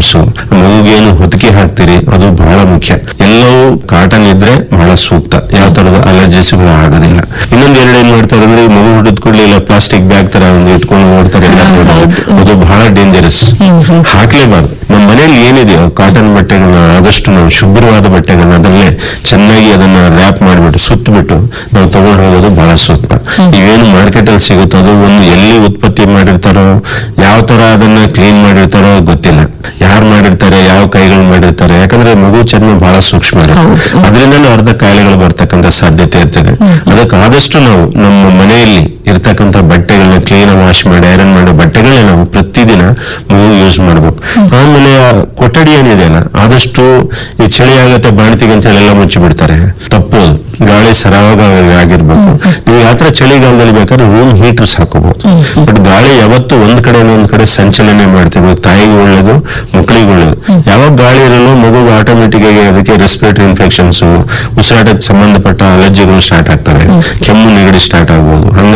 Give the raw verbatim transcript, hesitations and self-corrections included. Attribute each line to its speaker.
Speaker 1: Pampers, ಮಗುಗೇನು ಹೊತ್ತಿಗೆ ಹಾಕ್ತೀರಿ ಅದು ಬಹಳ ಮುಖ್ಯ. ಎಲ್ಲವೂ ಕಾಟನ್ ಇದ್ರೆ ಬಹಳ ಸೂಕ್ತ, ಯಾವ ತರದ ಅಲರ್ಜಿಸ್ಗಳು ಆಗೋದಿಲ್ಲ. ಇನ್ನೊಂದ್ ಎರಡು ಏನ್ ಮಾಡ್ತಾರೆ ಅಂದ್ರೆ ಮಗು ಹುಟ್ಟಿದ ಕೂಡಲೇ ಇಲ್ಲ ಪ್ಲಾಸ್ಟಿಕ್ ಬ್ಯಾಗ್ ತರ ಒಂದು ಇಟ್ಕೊಂಡು ಓಡ್ತಾರೆ, ಅದು ಬಹಳ ಡೇಂಜರಸ್, ಹಾಕ್ಲೇಬಾರ್ದು. ನಮ್ಮ ಮನೆಯಲ್ಲಿ ಏನಿದೆಯೋ ಕಾಟನ್ ಬಟ್ಟೆಗಳನ್ನ ಆದಷ್ಟು ನಾವು ಶುಭ್ರವಾದ ಬಟ್ಟೆಗಳನ್ನ ಅದಲ್ಲೇ ಚೆನ್ನಾಗಿ ಅದನ್ನ ರ್ಯಾಪ್ ಮಾಡಿಬಿಟ್ಟು ಸುತ್ತಬಿಟ್ಟು ನಾವು ತಗೊಂಡು ಹೋಗೋದು ಬಹಳ ಸೂಕ್ತ. ಇವೇನು ಮಾರ್ಕೆಟ್ ಅಲ್ಲಿ ಸಿಗುತ್ತೋ ಅದು ಒಂದು ಎಲ್ಲಿ ಉತ್ಪತ್ತಿ ಮಾಡಿರ್ತಾರೋ, ಯಾವ ತರ ಅದನ್ನ ಕ್ಲೀನ್ ಮಾಡಿರ್ತಾರೋ ಗೊತ್ತಿಲ್ಲ, ಯಾರು ಮಾಡಿರ್ತಾರೆ, ಯಾವ ಕೈಗಳು ಮಾಡಿರ್ತಾರೆ. ಯಾಕಂದ್ರೆ ಮಗು ಚರ್ಮ ಬಹಳ ಸೂಕ್ಷ್ಮ ಇರುತ್ತೆ, ಅದರಿಂದಲೂ ಅರ್ಧ ಕಾಯಿಲೆಗಳು ಬರ್ತಕ್ಕಂಥ ಸಾಧ್ಯತೆ ಇರ್ತದೆ. ಅದಕ್ಕೆ ಆದಷ್ಟು ನಾವು ನಮ್ಮ ಮನೆಯಲ್ಲಿ ಇರ್ತಕ್ಕಂಥ ಬಟ್ಟೆಗಳನ್ನ ಕ್ಲೀನ್ ವಾಶ್ ಮಾಡಿ ಐರನ್ ಮಾಡೋ ಬಟ್ಟೆಗಳನ್ನ ನಾವು ಪ್ರತಿದಿನ ಮಗು ಯೂಸ್ ಮಾಡ್ಬೇಕು. ಆಮೇಲೆ ಕೊಠಡಿ ಏನಿದೆಯಲ್ಲ ಆದಷ್ಟು ಈ ಚಳಿ ಆಗತ್ತೆ ಬಾಣ್ತಿಗೆ ಅಂತ ಹೇಳಿ ಎಲ್ಲ ಮುಚ್ಚಿ ಬಿಡ್ತಾರೆ, ತಪ್ಪೋದು. ಗಾಳಿ ಸರಾಗವಾಗಿ ಆಗಿರ್ಬೇಕು. ನೀವು ಯಾತ್ರ ಚಳಿಗಾಲದಲ್ಲಿ ಬೇಕಾದ್ರೆ ರೂಮ್ ಹೀಟರ್ಸ್ ಹಾಕೋಬಹುದು, ಬಟ್ ಗಾಳಿ ಯಾವತ್ತು ಒಂದ್ ಕಡೆ ಒಂದ್ ಕಡೆ ಸಂಚಲನೆ ಮಾಡ್ತಿರ್ಬೇಕು. ತಾಯಿಗೂ ಒಳ್ಳೇದು, ಮಕ್ಕಳಿಗೂ ಒಳ್ಳೇದು. ಯಾವಾಗ ಗಾಳಿ ಇರಲು ಮಗುಗೆ ಆಟೋಮೆಟಿಕ್ ಆಗಿ ಅದಕ್ಕೆ ರೆಸ್ಪಿರೇಟರಿ ಇನ್ಫೆಕ್ಷನ್ಸ್, ಉಸಿರಾಟಕ್ಕೆ ಸಂಬಂಧಪಟ್ಟ ಅಲರ್ಜಿಗಳು ಸ್ಟಾರ್ಟ್ ಆಗ್ತವೆ, ಕೆಮ್ಮು ನೆಗಡಿ ಸ್ಟಾರ್ಟ್ ಆಗ್ಬೋದು. ಹಂಗ